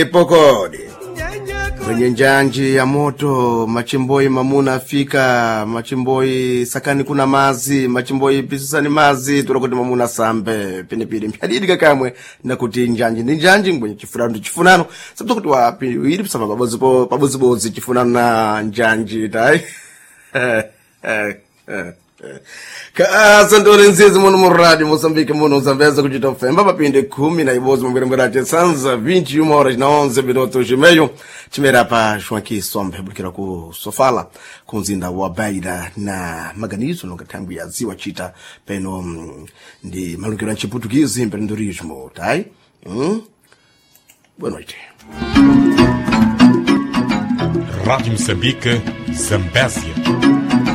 Pokodi kwenye njanji ya moto, machimboi mamuna afika, machimboi sakani kuna mazi, machimboi pisani mazi, turakoti mamuna sambe, pinipiri mpyadidi kakamwe, na kuti njanji ni njanji, mwenye chifunano, sabato kuti wapi, hili pisama pabozibozi chifunano na njanji, tai? Kaasa ndole nzizi munu muradi Mozambique munu uzambeza kuchita ufemba papinde 10 na ibozi mbere sanza 21 horas na 11 minutos e meio chimera pa Joaquim Sombe bukira ku Sofala kunzinda wa Baida na maganizo longa tangu ya ziwa chita peno ndi malungiro nchi Portuguese empreendedorismo tai. Boa noite. Rádio Moçambique, Zambésia.